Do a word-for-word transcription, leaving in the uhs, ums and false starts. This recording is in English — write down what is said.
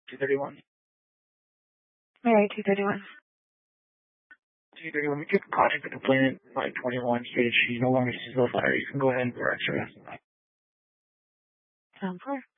two thirty-one. All right, two thirty-one. two thirty-one, we took contact the complainant by twenty-one, stated she no longer sees the fire. You can go ahead and correct her. Sounds good.